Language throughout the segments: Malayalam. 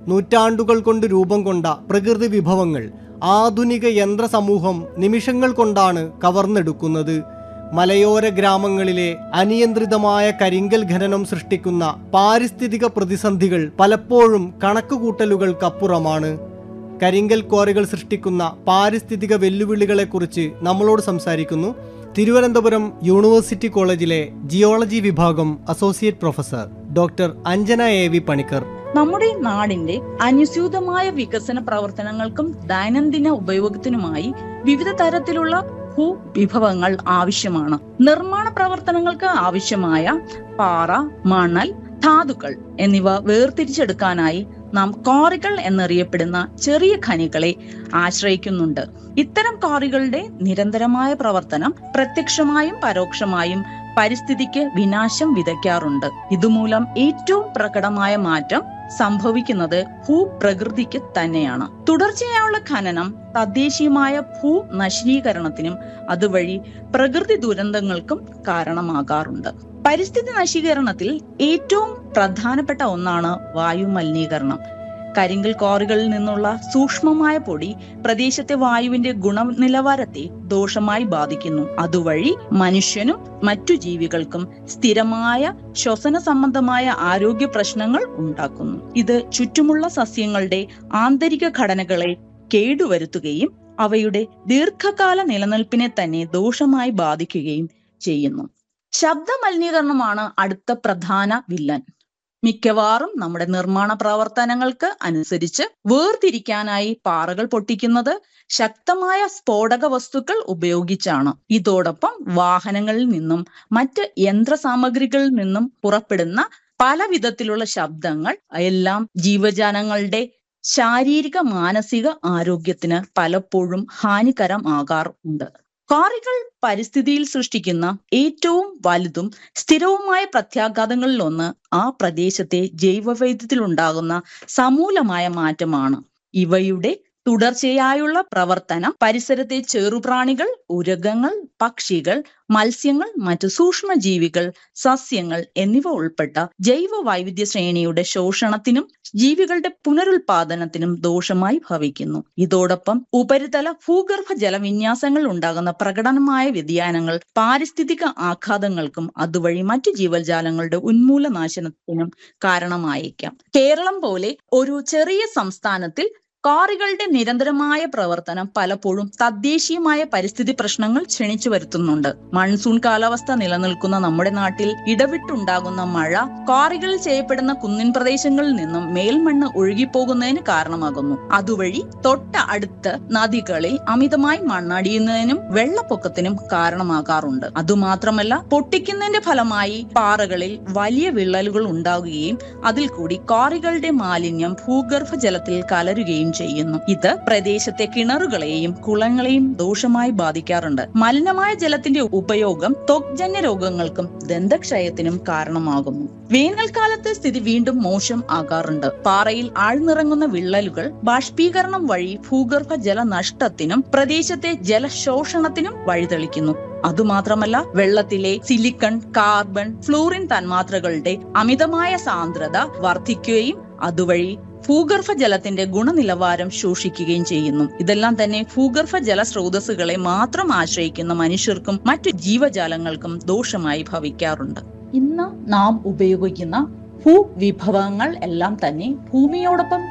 നൂറ്റാണ്ടുകൾ കൊണ്ട് രൂപം കൊണ്ട പ്രകൃതി വിഭവങ്ങൾ ആധുനിക യന്ത്ര സമൂഹം നിമിഷങ്ങൾ കൊണ്ടാണ് കവർന്നെടുക്കുന്നത്. മലയോര ഗ്രാമങ്ങളിലെ അനിയന്ത്രിതമായ കരിങ്കൽ ഖനനം സൃഷ്ടിക്കുന്ന പാരിസ്ഥിതിക പ്രതിസന്ധികൾ പലപ്പോഴും കണക്കുകൂട്ടലുകൾക്കപ്പുറമാണ്. കരിങ്കൽ ക്വാറികൾ സൃഷ്ടിക്കുന്ന പാരിസ്ഥിതിക വെല്ലുവിളികളെക്കുറിച്ച് നമ്മളോട് സംസാരിക്കുന്നു തിരുവനന്തപുരം യൂണിവേഴ്സിറ്റി കോളേജിലെ ജിയോളജി വിഭാഗം associate professor doctor Anjana എ.വി. Panicker. നമ്മുടെ നാടിന്റെ അനുസ്യൂതമായ വികസന പ്രവർത്തനങ്ങൾക്കും ദൈനംദിന ഉപയോഗത്തിനുമായി വിവിധ തരത്തിലുള്ള ഭൂവിഭവങ്ങൾ ആവശ്യമാണ്. നിർമ്മാണ പ്രവർത്തനങ്ങൾക്ക് ആവശ്യമായ പാറ, മണൽ, ധാതുക്കൾ എന്നിവ വേർതിരിച്ചെടുക്കാനായി നാം ക്വാറികൾ എന്നറിയപ്പെടുന്ന ചെറിയ ഖനികളെ ആശ്രയിക്കുന്നുണ്ട്. ഇത്തരം ക്വാറികളുടെ നിരന്തരമായ പ്രവർത്തനം പ്രത്യക്ഷമായും പരോക്ഷമായും പരിസ്ഥിതിക്ക് വിനാശം വിതയ്ക്കാറുണ്ട്. ഇതുമൂലം ഏറ്റവും പ്രകടമായ മാറ്റം സംഭവിക്കുന്നത് ഭൂപ്രകൃതിക്ക് തന്നെയാണ്. തുടർച്ചയായുള്ള ഖനനം തദ്ദേശീയമായ ഭൂനശീകരണത്തിനും അതുവഴി പ്രകൃതി ദുരന്തങ്ങൾക്കും കാരണമാകാറുണ്ട്. പരിസ്ഥിതി നശീകരണത്തിൽ ഏറ്റവും പ്രധാനപ്പെട്ട ഒന്നാണ് വായു മലിനീകരണം. കരിങ്കൽ ക്വാറികളിൽ നിന്നുള്ള സൂക്ഷ്മമായ പൊടി പ്രദേശത്തെ വായുവിന്റെ ഗുണനിലവാരത്തെ ദോഷമായി ബാധിക്കുന്നു. അതുവഴി മനുഷ്യനും മറ്റു ജീവികൾക്കും സ്ഥിരമായ ശ്വസന സംബന്ധമായ ആരോഗ്യ പ്രശ്നങ്ങൾ ഉണ്ടാക്കുന്നു. ഇത് ചുറ്റുമുള്ള സസ്യങ്ങളുടെ ആന്തരിക ഘടനകളെ കേടുവരുത്തുകയും അവയുടെ ദീർഘകാല നിലനിൽപ്പിനെ തന്നെ ദോഷമായി ബാധിക്കുകയും ചെയ്യുന്നു. ശബ്ദ മലിനീകരണമാണ് അടുത്ത പ്രധാന വില്ലൻ. മിക്കവാറും നമ്മുടെ നിർമ്മാണ പ്രവർത്തനങ്ങൾക്ക് അനുസരിച്ച് വേർതിരിക്കാനായി പാറകൾ പൊട്ടിക്കുന്നത് ശക്തമായ സ്ഫോടക വസ്തുക്കൾ ഉപയോഗിച്ചാണ്. ഇതോടൊപ്പം വാഹനങ്ങളിൽ നിന്നും മറ്റ് യന്ത്ര സാമഗ്രികളിൽ നിന്നും പുറപ്പെടുന്ന പല വിധത്തിലുള്ള ശബ്ദങ്ങൾ എല്ലാം ജീവജാലങ്ങളുടെ ശാരീരിക മാനസിക ആരോഗ്യത്തിന് പലപ്പോഴും ഹാനികരം ആകാറുണ്ട്. ക്വാറികൾ പരിസ്ഥിതിയിൽ സൃഷ്ടിക്കുന്ന ഏറ്റവും വലുതും സ്ഥിരവുമായ പ്രത്യാഘാതങ്ങളിൽ ഒന്ന് ആ പ്രദേശത്തെ ജൈവവൈവിധ്യത്തിലുണ്ടാകുന്ന സമൂലമായ മാറ്റമാണ്. ഇവയുടെ തുടർച്ചയായുള്ള പ്രവർത്തനം പരിസരത്തെ ചെറുപ്രാണികൾ, ഉരഗങ്ങൾ, പക്ഷികൾ, മത്സ്യങ്ങൾ, മറ്റു സൂക്ഷ്മജീവികൾ, സസ്യങ്ങൾ എന്നിവ ഉൾപ്പെട്ട ജൈവ വൈവിധ്യ ശ്രേണിയുടെ ശോഷണത്തിനും ജീവികളുടെ പുനരുൽപാദനത്തിനും ദോഷമായി ഭവിക്കുന്നു. ഇതോടൊപ്പം ഉപരിതല ഭൂഗർഭ ജലവിന്യാസങ്ങൾ ഉണ്ടാകുന്ന പ്രകടനമായ വ്യതിയാനങ്ങൾ പാരിസ്ഥിതിക ആഘാതങ്ങൾക്കും അതുവഴി മറ്റു ജീവജാലങ്ങളുടെ ഉന്മൂലനാശനത്തിനും കാരണമായേക്കാം. കേരളം പോലെ ഒരു ചെറിയ സംസ്ഥാനത്തിൽ ക്വാറികളുടെ നിരന്തരമായ പ്രവർത്തനം പലപ്പോഴും തദ്ദേശീയമായ പരിസ്ഥിതി പ്രശ്നങ്ങൾ ക്ഷണിച്ചു വരുത്തുന്നുണ്ട്. മൺസൂൺ കാലാവസ്ഥ നിലനിൽക്കുന്ന നമ്മുടെ നാട്ടിൽ ഇടവിട്ടുണ്ടാകുന്ന മഴ ക്വാറികളിൽ ചെയ്യപ്പെടുന്ന കുന്നിൻ പ്രദേശങ്ങളിൽ നിന്നും മേൽമണ്ണ് ഒഴുകിപ്പോകുന്നതിന് കാരണമാകുന്നു. അതുവഴി തൊട്ട അടുത്ത നദികളിൽ അമിതമായി മണ്ണടിയുന്നതിനും വെള്ളപ്പൊക്കത്തിനും കാരണമാകാറുണ്ട്. അതുമാത്രമല്ല, പൊട്ടിക്കുന്നതിന്റെ ഫലമായി പാറകളിൽ വലിയ വിള്ളലുകൾ ഉണ്ടാകുകയും അതിൽ കൂടി ക്വാറികളുടെ മാലിന്യം ഭൂഗർഭ ജലത്തിൽ കലരുകയും ചെയ്യുന്നു. ഇത് പ്രദേശത്തെ കിണറുകളെയും കുളങ്ങളെയും ദോഷമായി ബാധിക്കാറുണ്ട്. മലിനമായ ജലത്തിന്റെ ഉപയോഗം ത്വഗ്ജന്യ രോഗങ്ങൾക്കും ദന്തക്ഷയത്തിനും കാരണമാകുന്നു. വേനൽക്കാലത്ത് സ്ഥിതി വീണ്ടും മോശം ആകാറുണ്ട്. പാറയിൽ ആഴ്ന്നിറങ്ങുന്ന വിള്ളലുകൾ ബാഷ്പീകരണം വഴി ഭൂഗർഭ ജല നഷ്ടത്തിനും പ്രദേശത്തെ ജലശോഷണത്തിനും വഴിതെളിക്കുന്നു. അതുമാത്രമല്ല, വെള്ളത്തിലെ സിലിക്കൺ, കാർബൺ, ഫ്ലൂറിൻ തന്മാത്രകളുടെ അമിതമായ സാന്ദ്രത വർദ്ധിക്കുകയും അതുവഴി ഭൂഗർഭ ജലത്തിന്റെ ഗുണനിലവാരം ശോഷിക്കുകയും ചെയ്യുന്നു. ഇതെല്ലാം തന്നെ ഭൂഗർഭ ജല സ്രോതസ്സുകളെ മാത്രം ആശ്രയിക്കുന്ന മനുഷ്യർക്കും മറ്റു ജീവജാലങ്ങൾക്കും ദോഷമായി ഭവിക്കാറുണ്ട്. ഇന്ന് നാം ഉപയോഗിക്കുന്ന ഭൂവിഭവങ്ങൾ എല്ലാം തന്നെ ഭൂമിയോടൊപ്പം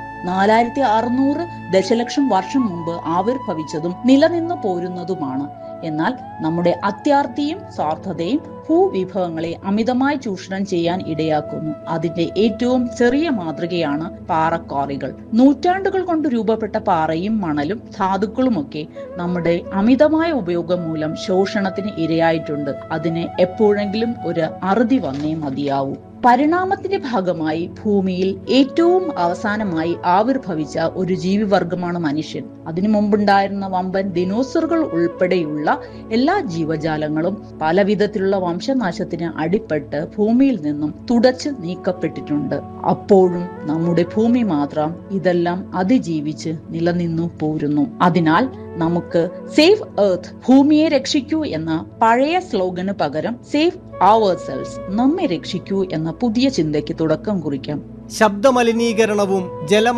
4600 ദശലക്ഷം വർഷം മുമ്പ് ആവിർഭവിച്ചതും നിലനിന്നു പോരുന്നതുമാണ്. എന്നാൽ നമ്മുടെ അത്യാർത്തിയും സ്വാർത്ഥതയും ഭൂവിഭവങ്ങളെ അമിതമായി ചൂഷണം ചെയ്യാൻ ഇടയാക്കുന്നു. അതിന്റെ ഏറ്റവും ചെറിയ മാതൃകയാണ് പാറക്വാറികൾ. നൂറ്റാണ്ടുകൾ കൊണ്ട് രൂപപ്പെട്ട പാറയും മണലും ധാതുക്കളുമൊക്കെ നമ്മുടെ അമിതമായ ഉപയോഗം മൂലം ശോഷണത്തിന് ഇരയായിട്ടുണ്ട്. അതിന് എപ്പോഴെങ്കിലും ഒരു അറുതി വന്നേ മതിയാവൂ. പരിണാമത്തിന്റെ ഭാഗമായി ഭൂമിയിൽ ഏറ്റവും അവസാനമായി ആവിർഭവിച്ച ഒരു ജീവിവർഗമാണ് മനുഷ്യൻ. അതിനു മുമ്പുണ്ടായിരുന്ന വമ്പൻ ദിനോസറുകൾ ഉൾപ്പെടെയുള്ള എല്ലാ ജീവജാലങ്ങളും പല വിധത്തിലുള്ള വംശനാശത്തിന് അടിപ്പെട്ട് ഭൂമിയിൽ നിന്നും തുടച്ചു നീക്കപ്പെട്ടിട്ടുണ്ട്. അപ്പോഴും നമ്മുടെ ഭൂമി മാത്രം ഇതെല്ലാം അതിജീവിച്ച് നിലനിന്നു പോരുന്നു. അതിനാൽ നമുക്ക് സേവ് എർത്ത്, ഭൂമിയെ രക്ഷിക്കൂ എന്ന പഴയ സ്ലോഗന് പകരം സേവ് ourselves, നമ്മെ രക്ഷിക്കൂ എന്ന പുതിയ ചിന്തയ്ക്ക് തുടക്കം കുറിക്കാം. ശബ്ദമലിനീകരണവും ജല